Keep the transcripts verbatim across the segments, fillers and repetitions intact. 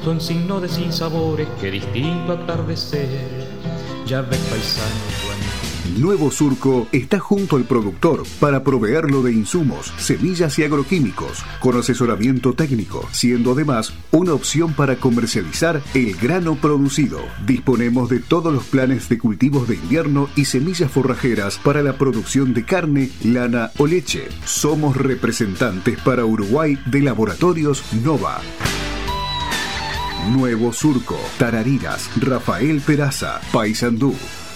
son signo de sinsabores, qué distinto atardecer. Ya ves, paisano, Nuevo Surco está junto al productor para proveerlo de insumos, semillas y agroquímicos, con asesoramiento técnico, siendo además una opción para comercializar el grano producido. Disponemos de todos los planes de cultivos de invierno y semillas forrajeras para la producción de carne, lana o leche. Somos representantes para Uruguay de Laboratorios Nova. Nuevo Surco, Tarariras, Rafael Peraza, Paysandú.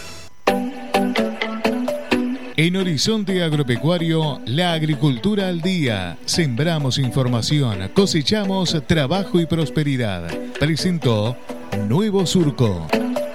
En Horizonte Agropecuario, la agricultura al día. Sembramos información, cosechamos trabajo y prosperidad. Presentó Nuevo Surco.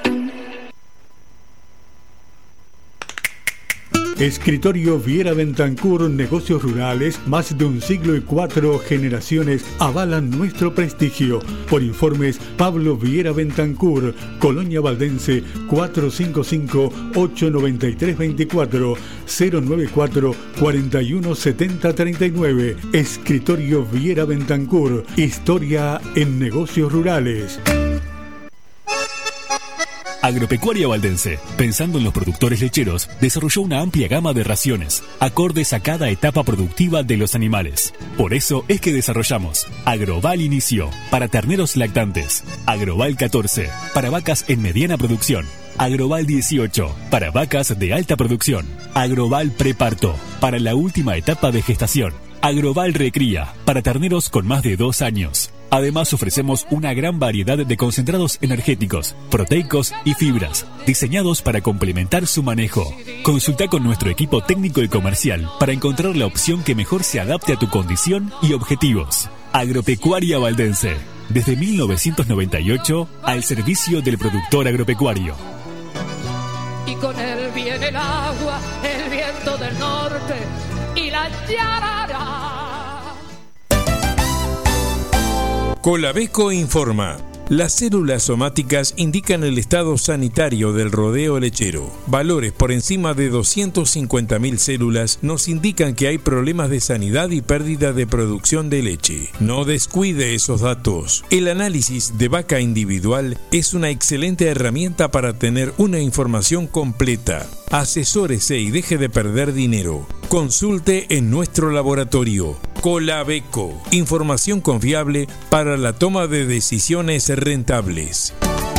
Escritorio Viera Bentancur, negocios rurales, más de un siglo y cuatro generaciones avalan nuestro prestigio. Por informes, Pablo Viera Bentancur, Colonia Valdense, cuatro cinco cinco, ocho nueve tres dos cuatro, cero nueve cuatro, cuatro uno siete cero tres nueve. Escritorio Viera Bentancur, historia en negocios rurales. Agropecuaria Valdense, pensando en los productores lecheros, desarrolló una amplia gama de raciones, acordes a cada etapa productiva de los animales. Por eso es que desarrollamos Agroval Inicio, para terneros lactantes, Agroval catorce, para vacas en mediana producción, Agroval dieciocho, para vacas de alta producción, Agroval Preparto, para la última etapa de gestación, Agroval Recría, para terneros con más de dos años. Además ofrecemos una gran variedad de concentrados energéticos, proteicos y fibras, diseñados para complementar su manejo. Consulta con nuestro equipo técnico y comercial para encontrar la opción que mejor se adapte a tu condición y objetivos. Agropecuaria Valdense, desde mil novecientos noventa y ocho al servicio del productor agropecuario. Y con él viene el agua, el viento del norte y la yarara. Colabeco informa. Las células somáticas indican el estado sanitario del rodeo lechero. Valores por encima de doscientas cincuenta mil células nos indican que hay problemas de sanidad y pérdida de producción de leche. No descuide esos datos. El análisis de vaca individual es una excelente herramienta para tener una información completa. Asesórese y deje de perder dinero. Consulte en nuestro laboratorio. Colabeco. Información confiable para la toma de decisiones rentables.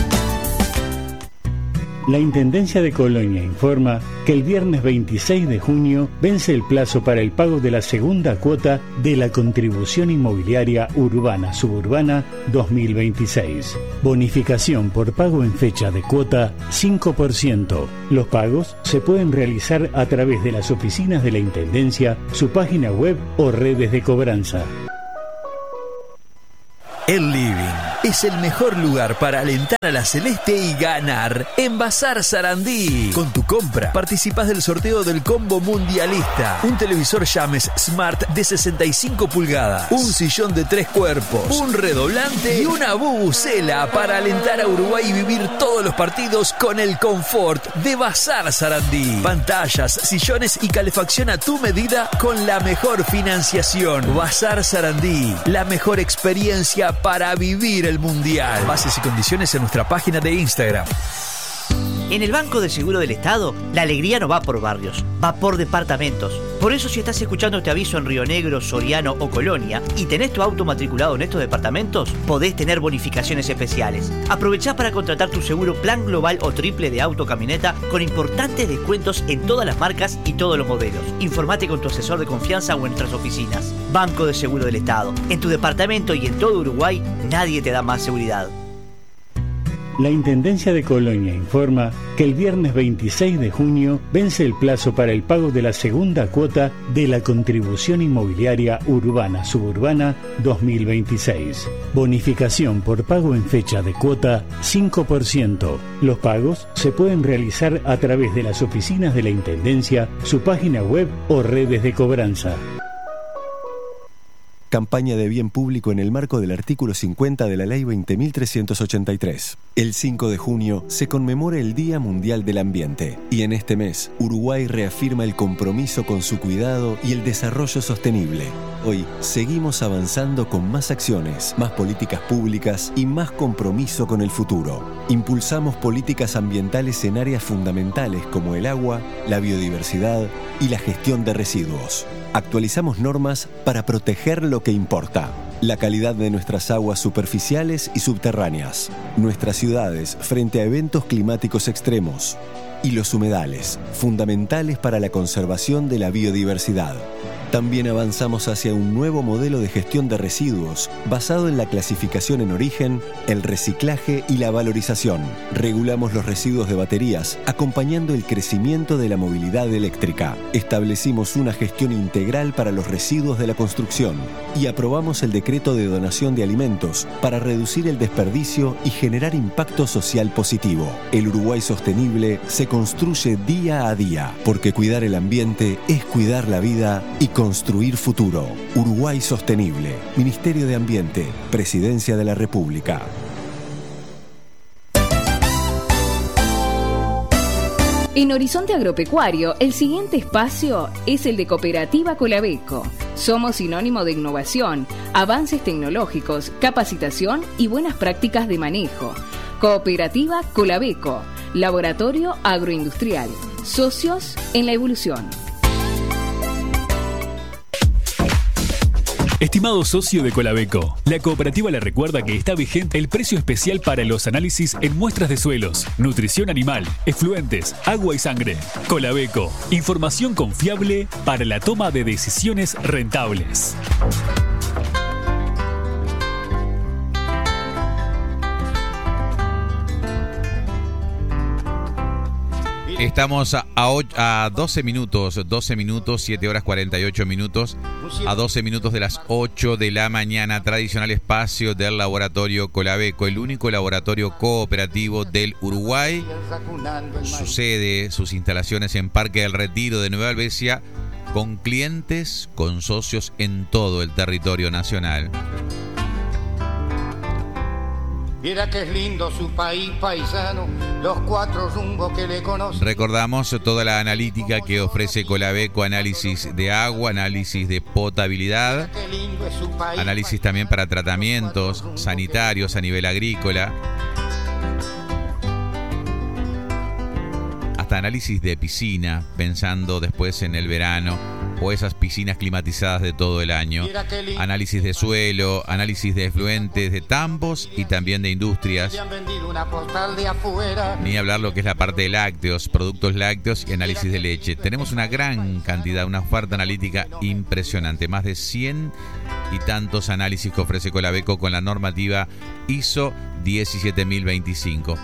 La Intendencia de Colonia informa que el viernes veintiséis de junio vence el plazo para el pago de la segunda cuota de la Contribución Inmobiliaria Urbana Suburbana dos mil veintiséis. Bonificación por pago en fecha de cuota cinco por ciento. Los pagos se pueden realizar a través de las oficinas de la Intendencia, su página web o redes de cobranza. El Living es el mejor lugar para alentar a la Celeste y ganar en Bazar Sarandí. Con tu compra participás del sorteo del combo mundialista, un televisor Llames Smart de sesenta y cinco pulgadas, un sillón de tres cuerpos, un redoblante y una bubucela para alentar a Uruguay y vivir todos los partidos con el confort de Bazar Sarandí. Pantallas, sillones y calefacción a tu medida con la mejor financiación. Bazar Sarandí, la mejor experiencia para vivir el mundial. Bases y condiciones en nuestra página de Instagram. En el Banco de Seguro del Estado, la alegría no va por barrios, va por departamentos. Por eso, si estás escuchando este aviso en Río Negro, Soriano o Colonia y tenés tu auto matriculado en estos departamentos, podés tener bonificaciones especiales. Aprovechá para contratar tu seguro plan global o triple de auto camioneta con importantes descuentos en todas las marcas y todos los modelos. Informate con tu asesor de confianza o en nuestras oficinas. Banco de Seguro del Estado. En tu departamento y en todo Uruguay, nadie te da más seguridad. La Intendencia de Colonia informa que el viernes veintiséis de junio vence el plazo para el pago de la segunda cuota de la Contribución Inmobiliaria Urbana Suburbana dos mil veintiséis. Bonificación por pago en fecha de cuota cinco por ciento. Los pagos se pueden realizar a través de las oficinas de la Intendencia, su página web o redes de cobranza. campaña de bien público en el marco del artículo cincuenta de la Ley veinte mil trescientos ochenta y tres. El cinco de junio se conmemora el Día Mundial del Ambiente y en este mes Uruguay reafirma el compromiso con su cuidado y el desarrollo sostenible. Hoy seguimos avanzando con más acciones, más políticas públicas y más compromiso con el futuro. Impulsamos políticas ambientales en áreas fundamentales como el agua, la biodiversidad y la gestión de residuos. Actualizamos normas para proteger lo que importa: la calidad de nuestras aguas superficiales y subterráneas, nuestras ciudades frente a eventos climáticos extremos y los humedales, fundamentales para la conservación de la biodiversidad. También avanzamos hacia un nuevo modelo de gestión de residuos basado en la clasificación en origen, el reciclaje y la valorización. Regulamos los residuos de baterías, acompañando el crecimiento de la movilidad eléctrica. Establecimos una gestión integral para los residuos de la construcción y aprobamos el decreto de donación de alimentos para reducir el desperdicio y generar impacto social positivo. El Uruguay sostenible se construye día a día, porque cuidar el ambiente es cuidar la vida y construir futuro. Uruguay Sostenible. Ministerio de Ambiente. Presidencia de la República. En Horizonte Agropecuario, el siguiente espacio es el de Cooperativa Colabeco. Somos sinónimo de innovación, avances tecnológicos, capacitación y buenas prácticas de manejo. Cooperativa Colabeco. Laboratorio Agroindustrial. Socios en la evolución. Estimado socio de Colabeco, la cooperativa le recuerda que está vigente el precio especial para los análisis en muestras de suelos, nutrición animal, efluentes, agua y sangre. Colabeco, información confiable para la toma de decisiones rentables. Estamos a, a, a doce minutos, doce minutos, siete horas cuarenta y ocho minutos, a doce minutos de las ocho de la mañana, tradicional espacio del laboratorio Colabeco, el único laboratorio cooperativo del Uruguay. Su sede, sus instalaciones en Parque del Retiro de Nueva Albesia, con clientes, con socios en todo el territorio nacional. Viera que es lindo su país paisano, los cuatro rumbos que le conocen. Recordamos toda la analítica que ofrece Colabeco: análisis de agua, análisis de potabilidad, análisis también para tratamientos sanitarios a nivel agrícola, hasta análisis de piscina, pensando después en el verano, o esas piscinas climatizadas de todo el año. Análisis de suelo, análisis de efluentes, de tambos y también de industrias. Ni hablar lo que es la parte de lácteos, productos lácteos y análisis de leche. Tenemos una gran cantidad, una oferta analítica impresionante. Más de cien y tantos análisis que ofrece Colabeco con la normativa I S O diecisiete mil veinticinco.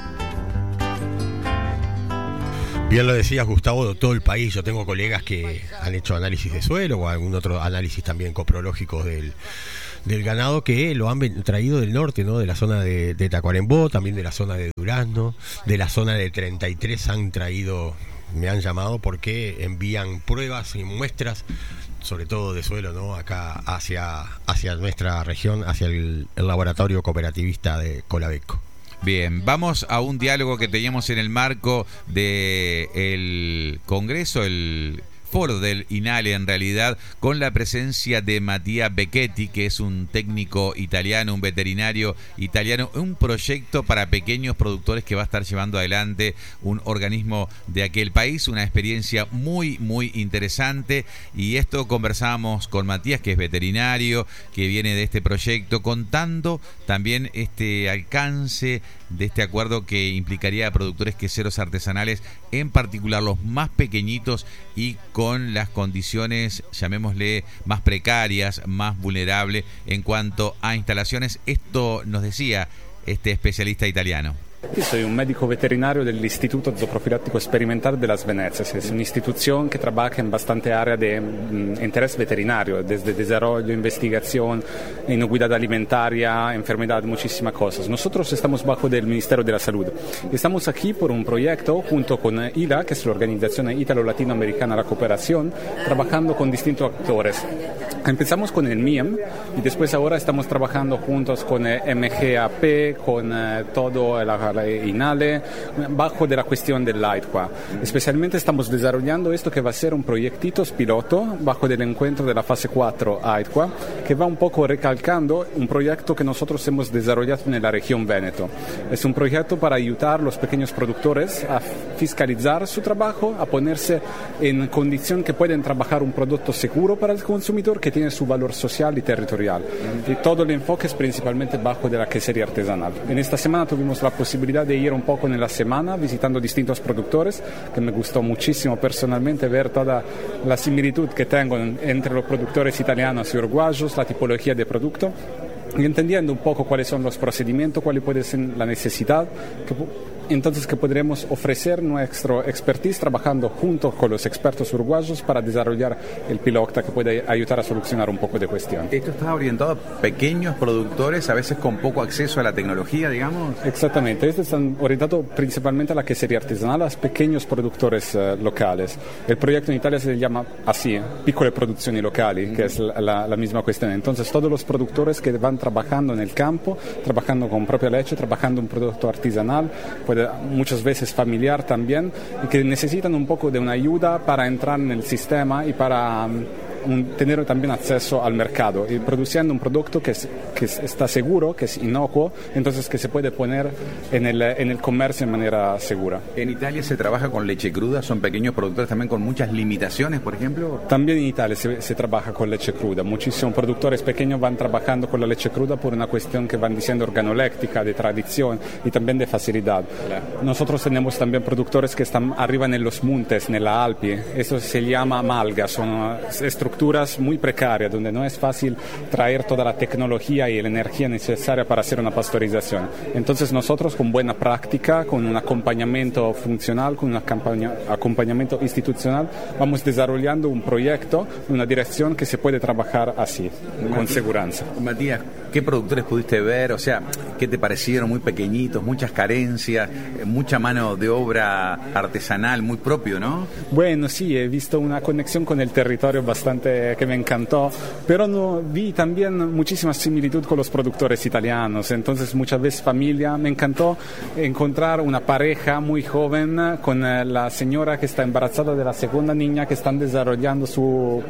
Bien lo decías, Gustavo, de todo el país. Yo tengo colegas que han hecho análisis de suelo o algún otro análisis también coprológicos del, del ganado, que lo han traído del norte, ¿no? De la zona de, de Tacuarembó, también de la zona de Durazno, de la zona de treinta y tres han traído, me han llamado porque envían pruebas y muestras, sobre todo de suelo, ¿no? Acá hacia, hacia nuestra región, hacia el, el laboratorio cooperativista de Colabeco. Bien, vamos a un diálogo que teníamos en el marco del Congreso, el foro del INALE en realidad, con la presencia de Mattia Becchetti, que es un técnico italiano, un veterinario italiano, un proyecto para pequeños productores que va a estar llevando adelante un organismo de aquel país, una experiencia muy, muy interesante. Y esto conversábamos con Matías, que es veterinario, que viene de este proyecto, contando también este alcance de este acuerdo que implicaría a productores queseros artesanales, en particular los más pequeñitos y con las condiciones, llamémosle, más precarias, más vulnerables en cuanto a instalaciones. Esto nos decía este especialista italiano. Yo soy un médico veterinario del Instituto Zooprofiláctico Experimental de las Venecias. Es una institución que trabaja en bastante área de mm, interés veterinario, desde desarrollo, investigación, inocuidad alimentaria, enfermedad, muchísimas cosas. Nosotros estamos bajo del Ministerio de la Salud. Estamos aquí por un proyecto junto con I L A, que es la Organización Ítalo-Latinoamericana de la Cooperación, trabajando con distintos actores. Empezamos con el M I E M y después ahora estamos trabajando juntos con eh, M G A P, con eh, todo la, la INALE, bajo de la cuestión del AIDQUA. Especialmente estamos desarrollando esto que va a ser un proyectito piloto bajo del encuentro de la fase cuatro AIDQUA, que va un poco recalcando un proyecto que nosotros hemos desarrollado en la región Véneto. Es un proyecto para ayudar a los pequeños productores a fiscalizar su trabajo, a ponerse en condición que pueden trabajar un producto seguro para el consumidor que tiene su valor social y territorial. Y todo el enfoque es principalmente bajo de la quesería artesanal. En esta semana tuvimos la posibilidad de ir un poco en la semana visitando distintos productores, que me gustó muchísimo personalmente ver toda la similitud que tengo entre los productores italianos y uruguayos, la tipología de producto, y entendiendo un poco cuáles son los procedimientos, cuál puede ser la necesidad, que, entonces que podremos ofrecer nuestro expertise trabajando junto con los expertos uruguayos para desarrollar el piloto que puede ayudar a solucionar un poco de cuestión. ¿Esto está orientado a pequeños productores, a veces con poco acceso a la tecnología, digamos? Exactamente, esto está orientado principalmente a la quesería artesanal, a los pequeños productores uh, locales. El proyecto en Italia se llama así, piccole produzioni locali, mm. que es la, la, la misma cuestión. Entonces todos los productores que van trabajando en el campo, trabajando con propia leche, trabajando un producto artesanal, puede muchas veces familiar también, y que necesitan un poco de una ayuda para entrar en el sistema y para um, un, tener también acceso al mercado, y produciendo un producto que, es, que está seguro, que es inocuo, entonces que se puede poner en el, en el comercio de manera segura. ¿En Italia se trabaja con leche cruda? ¿Son pequeños productores también con muchas limitaciones, por ejemplo? También en Italia se, se trabaja con leche cruda. Muchísimos productores pequeños van trabajando con la leche cruda por una cuestión que van diciendo organoléctica, de tradición y también de facilidad. Claro. Nosotros tenemos también productores que están arriba en los montes, en la Alpi. Eso se llama malga, son estructuras muy precarias donde no es fácil traer toda la tecnología y la energía necesaria para hacer una pastorización. Entonces nosotros con buena práctica, con un acompañamiento funcional, con un acompañamiento institucional, vamos desarrollando un proyecto, una dirección que se puede trabajar así, con seguridad. Matías, ¿qué productores pudiste ver? O sea, ¿qué te parecieron? Muy pequeñitos, muchas carencias, mucha mano de obra artesanal, muy propio, ¿no? Bueno, sí, he visto una conexión con el territorio bastante que me encantó, pero no, vi también muchísima similitud con los productores italianos, entonces muchas veces familia. Me encantó encontrar una pareja muy joven con la señora que está embarazada de la segunda niña, que están desarrollando su,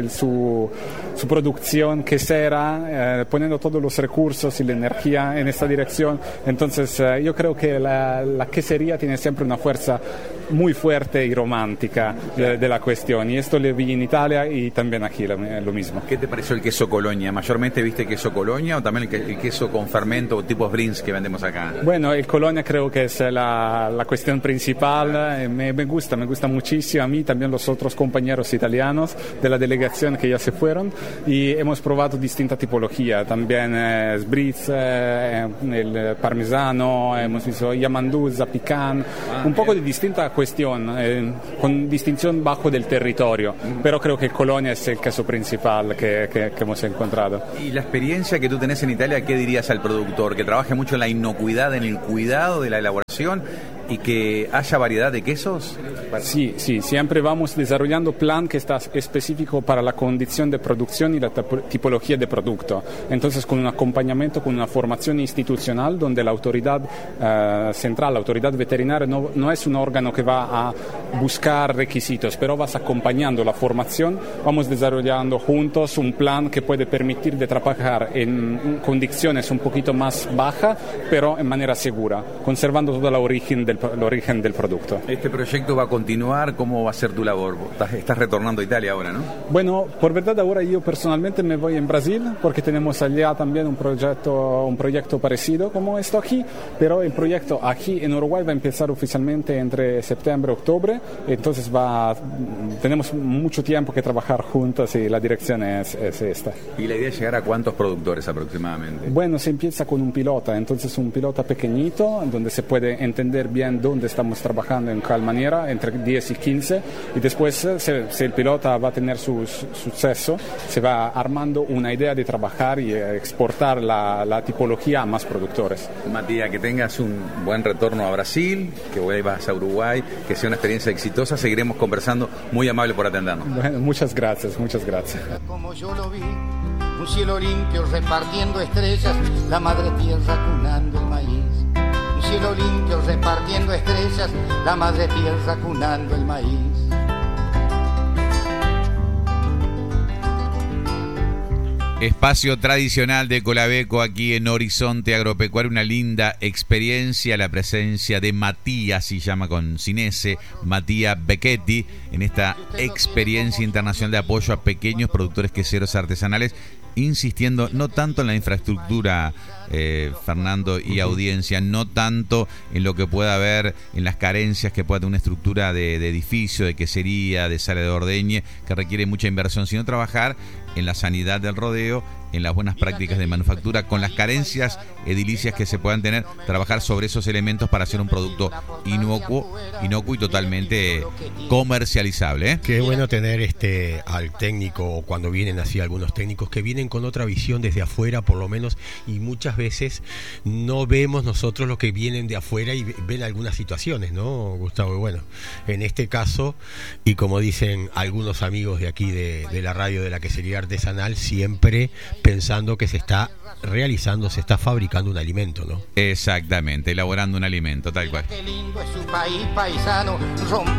su, su producción quesera, eh, poniendo todos los recursos y la energía en esta dirección. Entonces eh, yo creo que la, la quesería tiene siempre una fuerza muy fuerte y romántica de, de la cuestión, y esto lo vi en Italia y también aquí lo, lo mismo. ¿Qué te pareció el queso Colonia? ¿Mayormente viste queso Colonia o también el, el queso con fermento o tipos Brins que vendemos acá? Bueno, el Colonia creo que es la, la cuestión principal, me, me gusta, me gusta muchísimo a mí, también los otros compañeros italianos de la delegación que ya se fueron, y hemos probado distintas tipologías, también eh, Spritz, eh, el parmesano, hemos visto Yamandusa, Pican, ah, un poco de distinta cuestión, eh, con distinción bajo del territorio, mm. pero creo que el Colonia es el queso principal que, que, que hemos encontrado. ¿Y la experiencia que tú tenés en Italia, qué dirías al productor? Que trabaje mucho en la inocuidad, en el cuidado de la elaboración, y que haya variedad de quesos. Sí, sí, siempre vamos desarrollando plan que está específico para la condición de producción y la tipología de producto. Entonces, con un acompañamiento, con una formación institucional donde la autoridad uh, central, la autoridad veterinaria, no, no es un órgano que va a buscar requisitos, pero vas acompañando la formación, vamos desarrollando juntos un plan que puede permitir de trabajar en condiciones un poquito más bajas, pero en manera segura, conservando toda la origen del el origen del producto. ¿Este proyecto va a continuar? ¿Cómo va a ser tu labor? Estás, estás retornando a Italia ahora, ¿no? Bueno, por verdad ahora yo personalmente me voy en Brasil porque tenemos allá también un proyecto, un proyecto parecido como esto aquí, pero el proyecto aquí en Uruguay va a empezar oficialmente entre septiembre y octubre, entonces va, tenemos mucho tiempo que trabajar juntos y la dirección es, es esta. ¿Y la idea es llegar a cuántos productores aproximadamente? Bueno, se empieza con un pilota, entonces un pilota pequeñito, donde se puede entender bien dónde estamos trabajando en cuál manera, entre diez y quince, y después, se, si el pilota va a tener su, su suceso, se va armando una idea de trabajar y exportar la, la tipología a más productores. Matías, que tengas un buen retorno a Brasil, que vuelvas a Uruguay, que sea una experiencia exitosa, seguiremos conversando. Muy amable por atendernos. Bueno, muchas gracias, muchas gracias. Como yo lo vi, un cielo limpio repartiendo estrellas, la madre tierra cunando el maíz. Un cielo limpio repartiendo estrellas, la madre tierra cunando el maíz. Espacio tradicional de Colabeco aquí en Horizonte Agropecuario, una linda experiencia, la presencia de Matías, se llama con sin S, Matías Becchetti, en esta experiencia internacional de apoyo a pequeños productores queseros artesanales, insistiendo no tanto en la infraestructura, eh, Fernando y audiencia, no tanto en lo que pueda haber, en las carencias que pueda tener una estructura de, de edificio, de quesería, de sala de ordeñe, que requiere mucha inversión, sino trabajar en la sanidad del rodeo, en las buenas prácticas de manufactura, con las carencias edilicias que se puedan tener, trabajar sobre esos elementos para hacer un producto inocuo, inocuo y totalmente comercializable, ¿eh? Qué bueno tener este al técnico, cuando vienen así algunos técnicos que vienen con otra visión desde afuera, por lo menos, y muchas veces no vemos nosotros los que vienen de afuera y ven algunas situaciones, ¿no, Gustavo? Y bueno, en este caso, y como dicen algunos amigos de aquí de, de la radio de la quesería artesanal, siempre pensando que se está realizando, se está fabricando un alimento, ¿no? Exactamente, elaborando un alimento, tal cual. Qué lindo es su país paisano, rompe